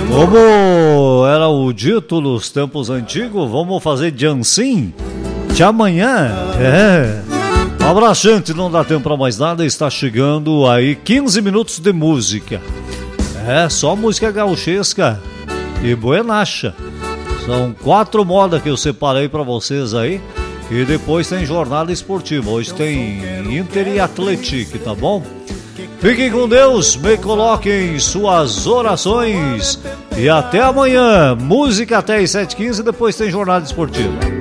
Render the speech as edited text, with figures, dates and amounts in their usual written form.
Como era o dito nos tempos antigos, vamos fazer de assim de amanhã. Um abraço, gente, não dá tempo para mais nada, está chegando aí 15 minutos de música. Só música gauchesca e buenacha. São 4 modas que eu separei para vocês aí. E depois tem jornada esportiva. Hoje tem Inter e Atlético, tá bom? Fiquem com Deus, me coloquem suas orações. E até amanhã. Música até às 7h15 e depois tem jornada esportiva.